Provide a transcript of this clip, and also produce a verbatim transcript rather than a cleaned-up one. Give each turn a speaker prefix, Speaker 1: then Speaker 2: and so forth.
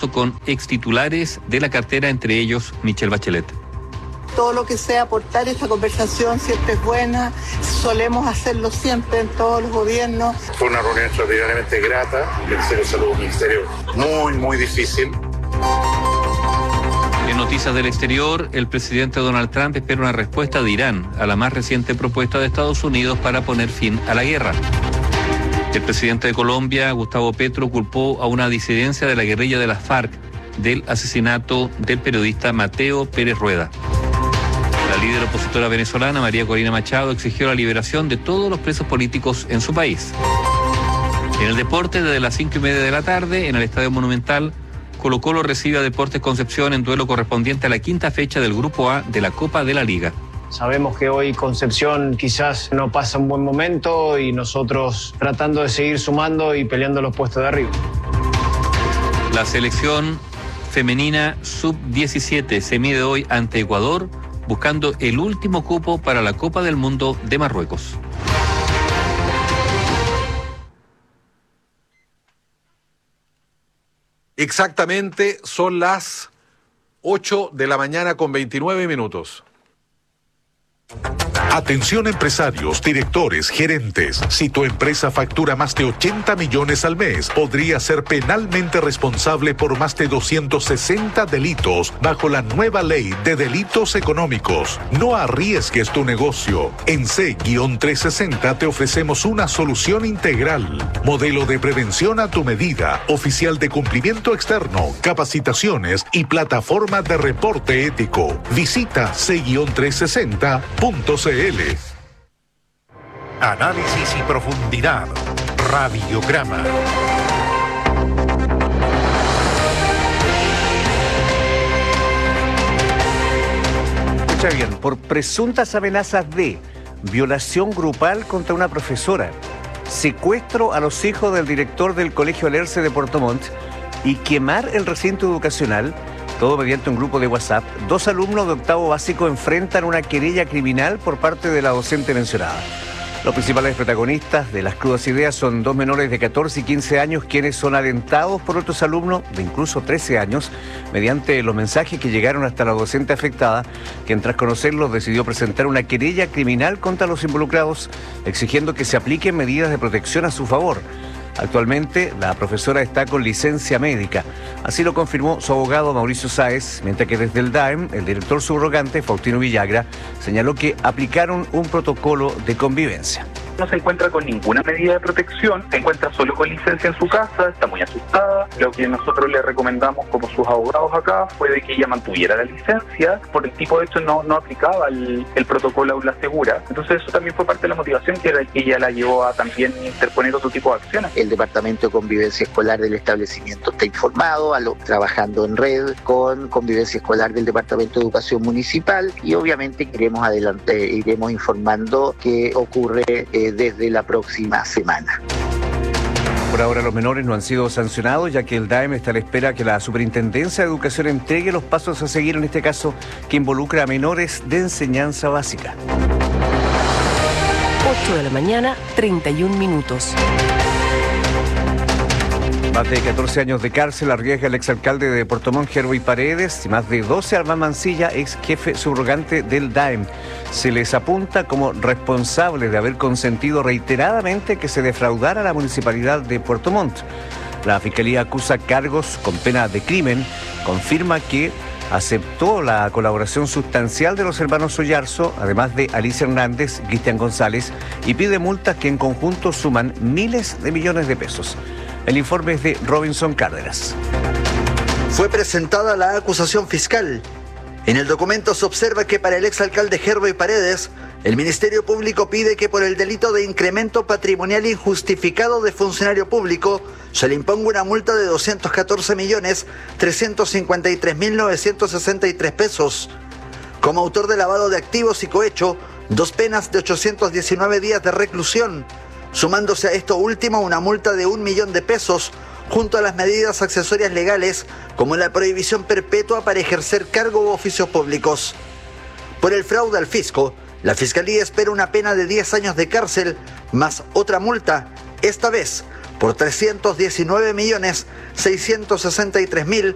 Speaker 1: junto con extitulares de la cartera, entre ellos Michelle Bachelet.
Speaker 2: Todo lo que sea aportar esta conversación siempre es buena, solemos hacerlo siempre en todos los gobiernos.
Speaker 3: Fue una reunión extraordinariamente grata, el Ministerio de Salud es un ministerio muy, muy difícil.
Speaker 1: En noticias del exterior, el presidente Donald Trump espera una respuesta de Irán a la más reciente propuesta de Estados Unidos para poner fin a la guerra. El presidente de Colombia, Gustavo Petro, culpó a una disidencia de la guerrilla de las FARC del asesinato del periodista Mateo Pérez Rueda. La líder opositora venezolana, María Corina Machado, exigió la liberación de todos los presos políticos en su país. En el deporte, desde las cinco y media de la tarde, en el Estadio Monumental, Colo-Colo recibe a Deportes Concepción en duelo correspondiente a la quinta fecha del Grupo A de la Copa de la Liga.
Speaker 4: Sabemos que hoy Concepción quizás no pasa un buen momento y nosotros tratando de seguir sumando y peleando los puestos de arriba.
Speaker 1: La selección femenina sub diecisiete se mide hoy ante Ecuador, buscando el último cupo para la Copa del Mundo de Marruecos.
Speaker 5: Exactamente, son las ocho de la mañana con veintinueve minutos.
Speaker 6: Atención empresarios, directores, gerentes. Si tu empresa factura más de ochenta millones al mes, podría ser penalmente responsable por más de doscientos sesenta delitos bajo la nueva ley de delitos económicos. No arriesgues tu negocio. En C trescientos sesenta te ofrecemos una solución integral. Modelo de prevención a tu medida, oficial de cumplimiento externo, capacitaciones y plataforma de reporte ético. Visita C trescientos sesenta punto c l.
Speaker 7: Análisis y profundidad. Radiograma.
Speaker 8: Escucha bien, por presuntas amenazas de violación grupal contra una profesora, secuestro a los hijos del director del Colegio Alerce de Puerto Montt y quemar el recinto educacional, todo mediante un grupo de WhatsApp, dos alumnos de octavo básico enfrentan una querella criminal por parte de la docente mencionada. Los principales protagonistas de las crudas ideas son dos menores de catorce y quince años, quienes son alentados por otros alumnos de incluso trece años, mediante los mensajes que llegaron hasta la docente afectada, quien tras conocerlos decidió presentar una querella criminal contra los involucrados, exigiendo que se apliquen medidas de protección a su favor. Actualmente, la profesora está con licencia médica. Así lo confirmó su abogado Mauricio Sáez, mientras que desde el D A E M, el director subrogante, Faustino Villagra, señaló que aplicaron un protocolo de convivencia.
Speaker 9: No se encuentra con ninguna medida de protección, se encuentra solo con licencia en su casa, está muy asustada. Lo que nosotros le recomendamos como sus abogados acá fue de que ella mantuviera la licencia, por el tipo de hecho no, no aplicaba el, el protocolo Aula Segura. Entonces eso también fue parte de la motivación que, era, que ella la llevó a también interponer otro tipo de acciones.
Speaker 10: El Departamento de Convivencia Escolar del establecimiento está informado, a lo, trabajando en red con Convivencia Escolar del Departamento de Educación Municipal, y obviamente queremos adelante, iremos informando qué ocurre eh, desde la próxima semana.
Speaker 8: Por ahora los menores no han sido sancionados, ya que el D A E M está a la espera que la Superintendencia de Educación entregue los pasos a seguir en este caso que involucra a menores de enseñanza básica.
Speaker 11: ocho de la mañana, treinta y un minutos.
Speaker 8: Más de catorce años de cárcel arriesga el exalcalde de Puerto Montt, Hervey Paredes, y más de doce Armand Mancilla, ex jefe subrogante del D A E M. Se les apunta como responsables de haber consentido reiteradamente que se defraudara a la municipalidad de Puerto Montt. La Fiscalía acusa cargos con pena de crimen, confirma que aceptó la colaboración sustancial de los hermanos Oyarzo, además de Alicia Hernández, Cristian González, y pide multas que en conjunto suman miles de millones de pesos. El informe es de Robinson Cárdenas.
Speaker 12: Fue presentada la acusación fiscal. En el documento se observa que para el exalcalde Hervey Paredes, el Ministerio Público pide que por el delito de incremento patrimonial injustificado de funcionario público se le imponga una multa de doscientos catorce millones trescientos cincuenta y tres mil novecientos sesenta y tres pesos. Como autor de lavado de activos y cohecho, dos penas de ochocientos diecinueve días de reclusión, sumándose a esto último una multa de un millón de pesos, junto a las medidas accesorias legales como la prohibición perpetua para ejercer cargo u oficios públicos. Por el fraude al fisco, la Fiscalía espera una pena de diez años de cárcel, más otra multa, esta vez por trescientos diecinueve millones seiscientos sesenta y tres mil